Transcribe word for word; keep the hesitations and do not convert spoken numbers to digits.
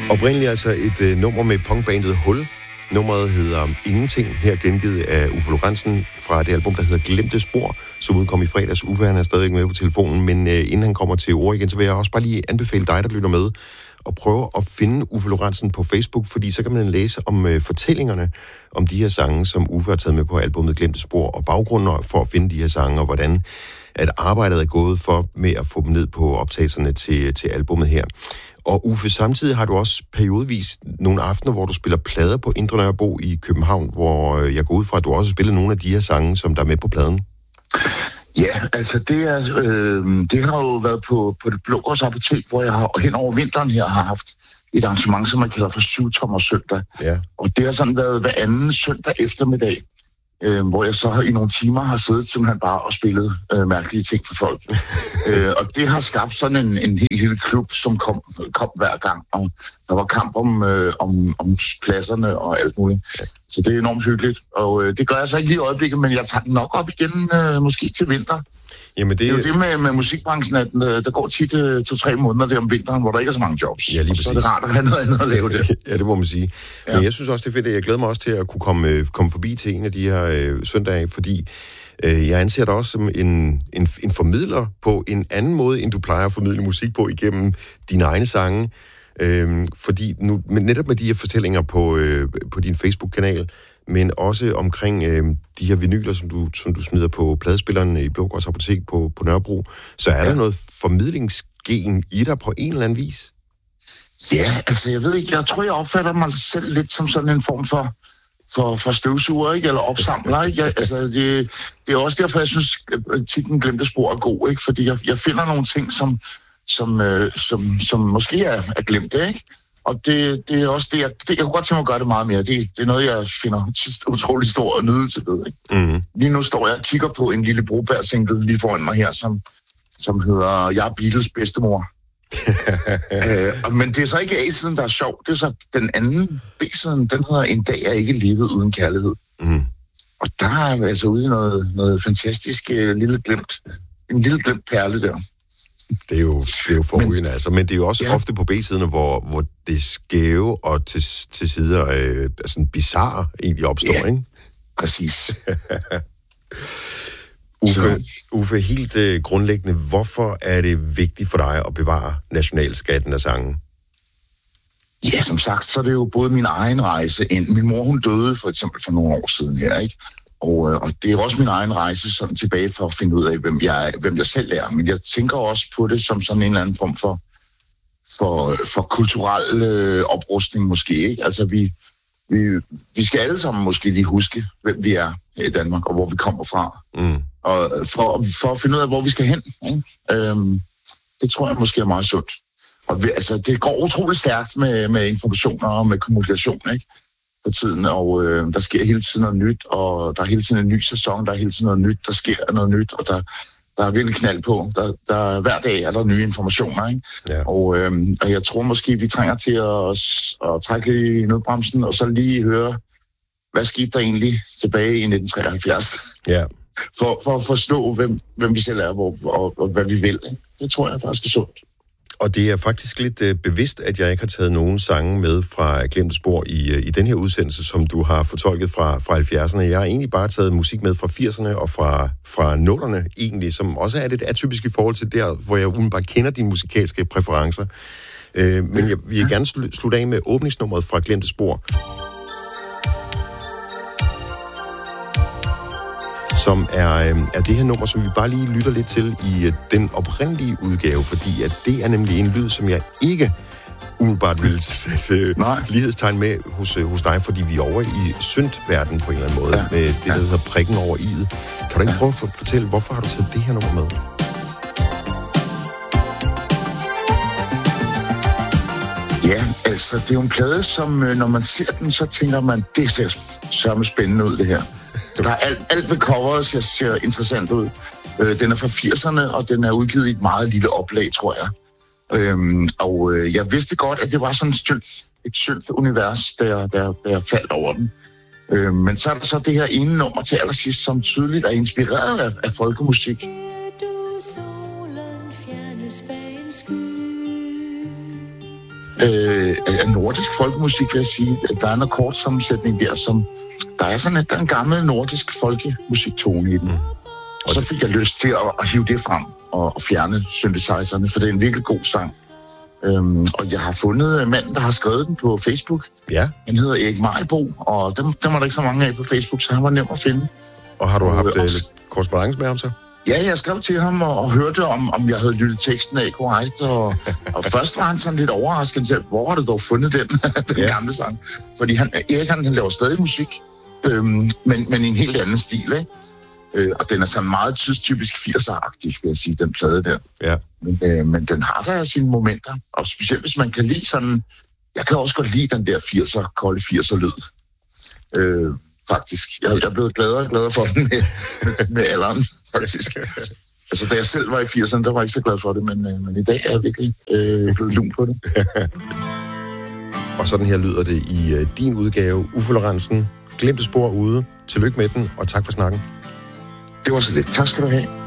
Oprindeligt altså et øh, nummer med punkbandet Hul. Nummeret hedder Ingenting, her gengivet af Uffe Lorentzen fra det album, der hedder Glemte Spor, som udkom i fredags. Uffe, han er stadig med på telefonen, men øh, inden han kommer til ord igen, så vil jeg også bare lige anbefale dig, der lytter med, og prøve at finde Uffe Lorentzen på Facebook, fordi så kan man læse om øh, fortællingerne om de her sange, som Uffe har taget med på albumet Glemte Spor, og baggrunden for at finde de her sange, og hvordan at arbejdet er gået for med at få dem ned på optagelserne til, til albumet her. Og Uffe, samtidig har du også periodvis nogle aftener, hvor du spiller plader på Indre Nørrebro i København, hvor jeg går ud fra, at du også spiller nogle af de her sange, som der er med på pladen. Ja, altså det, er, øh, det har jo været på, på det Blågårds Apotek, hvor jeg har, hen over vinteren her har haft et arrangement, som man kalder for syv-tommer søndag. Ja. Og det har sådan været hver anden søndag eftermiddag, øh, hvor jeg så i nogle timer har siddet simpelthen bare og spillet øh, mærkelige ting for folk. øh, og det har skabt sådan en, en helt lille klub, som kom, kom hver gang, og der var kamp om, øh, om, om pladserne og alt muligt. Så det er enormt hyggeligt, og øh, det gør jeg så ikke lige i øjeblikket, men jeg tager den nok op igen, øh, måske til vinter. Jamen det... det er jo det med, med musikbranchen, at der går tit uh, to-tre måneder der om vinteren, hvor der ikke er så mange jobs. Ja, lige præcis. Så er det rart at have noget andet at lave det. Ja, det må man sige. Ja. Men jeg synes også, det er fedt, at jeg glæder mig også til at kunne komme, komme forbi til en af de her øh, søndage, fordi øh, jeg anser dig også som en, en, en formidler på en anden måde, end du plejer at formidle musik på igennem dine egne sange. Øh, fordi nu, men netop med de her fortællinger på, øh, på din Facebook-kanal, men også omkring øh, de her vinyler, som du, som du smider på pladespilleren i Blågårds Apotek på, på Nørrebro, så er ja. der noget formidlingsgen i dig på en eller anden vis? Ja, altså jeg ved ikke, jeg tror, jeg opfatter mig selv lidt som sådan en form for, for, for støvsuger, ikke? Eller opsamler, ikke? Jeg, altså det, det er også derfor, jeg synes, at titlen Glemte Spor er god, ikke? Fordi jeg, jeg finder nogle ting, som, som, øh, som, som måske er, er glemt, ikke? Og det, det er også det, jeg, det, jeg kunne godt tænke mig at gøre det meget mere. Det, det er noget, jeg finder utrolig stor nydelse ved. Ikke? Mm. Lige nu står jeg og kigger på en lille Broberg-single lige foran mig her, som, som hedder Jeg er Beatles bedstemor. øh, men det er så ikke A-siden, der er sjov. Det er så den anden B-siden, den hedder En dag er ikke levet uden kærlighed. Mm. Og der er altså ude i noget, noget fantastisk uh, lille glemt, en lille glemt perle der. Det er jo, det er jo forrygende, altså. Men det er jo også ja. ofte på B-siderne, hvor, hvor det skæve og til, til sider øh, sådan bizarre egentlig opstår, ja. ikke? Præcis. Uffe, Uffe, helt øh, grundlæggende, hvorfor er det vigtigt for dig at bevare nationalskatten af sange? Ja, som sagt, så er det jo både min egen rejse ind. Min mor, hun døde for eksempel for nogle år siden her, ikke? Og, og det er også min egen rejse sådan tilbage for at finde ud af, hvem jeg, hvem jeg selv er. Men jeg tænker også på det som sådan en eller anden form for, for, for kulturel øh, oprustning måske. Ikke? Altså vi, vi, vi skal alle sammen måske lige huske, hvem vi er her i Danmark, og hvor vi kommer fra. Mm. Og for, for at finde ud af, hvor vi skal hen. Ikke? Øhm, det tror jeg måske er meget sundt. Og vi, altså, det går utroligt stærkt med, med informationer og med kommunikation, ikke? For tiden, og øh, der sker hele tiden noget nyt, og der er hele tiden en ny sæson, der er hele tiden noget nyt, der sker noget nyt, og der, der er virkelig knald på. Der, der, hver dag er der nye informationer, ikke? Ja. Og, øh, og jeg tror måske, vi trænger til at, at trække lidt i nødbremsen, og så lige høre, hvad skete der egentlig tilbage i nitten treoghalvfjerds? Ja. For, for at forstå, hvem, hvem vi selv er, hvor, og, og hvad vi vil. Ikke? Det tror jeg faktisk er sundt. Og det er faktisk lidt øh, bevidst, at jeg ikke har taget nogen sange med fra Glemte Spor i, øh, i den her udsendelse, som du har fortolket fra, fra halvfjerdserne. Jeg har egentlig bare taget musik med fra firserne og fra, fra nullerne egentlig, som også er lidt atypisk i forhold til der, hvor jeg umiddelbart kender dine musikalske præferencer. Øh, men jeg vil gerne sl- slutte af med åbningsnummeret fra Glemte Spor, som er, øh, er det her nummer, som vi bare lige lytter lidt til i øh, den oprindelige udgave, fordi at det er nemlig en lyd, som jeg ikke umiddelbart vil sætte øh, lighedstegn med hos, øh, hos dig, fordi vi er over i syndverden på en eller anden måde, ja. med det, der ja. hedder prikken over i'et. Kan du ikke ja. prøve at fortælle, hvorfor har du taget det her nummer med? Ja, altså, det er jo en plade, som når man ser den, så tænker man, det ser sørme spændende ud, det her. Der er alt, alt ved coveret ser, ser interessant ud. Øh, den er fra firserne, og den er udgivet i et meget lille oplag, tror jeg. Øhm, og øh, jeg vidste godt, at det var sådan et skønt, et skønt univers, der, der, der faldt over den. Øh, men så er der så det her ene nummer til allersidst, som tydeligt er inspireret af, af folkemusik. øh, af nordisk folkemusik, vil jeg sige. Der er en akkordsammensætning der, som... Der er sådan et, der er en gammel nordisk folkemusiktone i den. Og så fik jeg lyst til at, at hive det frem og, og fjerne synthesizerne, for det er en virkelig god sang. Øhm, og jeg har fundet manden, der har skrevet den på Facebook. Ja. Han hedder Erik Majbo, og dem, dem var der ikke så mange af på Facebook, så han var nem at finde. Og har du haft øh, lidt korrespondance med ham så? Ja, jeg skrev til ham og, og hørte, om, om jeg havde lyttet teksten af korrekt. Og, og først var han sådan lidt overrasket til, hvor har du dog fundet den, den ja. gamle sang? Fordi han, Erik han, han laver stadig musik, øhm, men, men i en helt anden stil, ikke? Øh, og den er sådan meget tidstypisk firser-agtig, vil jeg sige, den plade der. Ja. Men, øh, men den har da sine momenter, og specielt hvis man kan lide sådan... Jeg kan også godt lide den der firser, kolde firser-lyd. Øh, faktisk. Jeg, jeg er blevet gladere og gladere for den med, med, med alderen, faktisk. Altså, da jeg selv var i firserne, der var jeg ikke så glad for det, men, øh, men i dag er jeg virkelig øh, blevet lun på det. Og sådan her lyder det i øh, din udgave, Uffe Lorentzen. Glemte spor ude. Tillykke med den, og tak for snakken. Det var så lidt. Tak skal du have.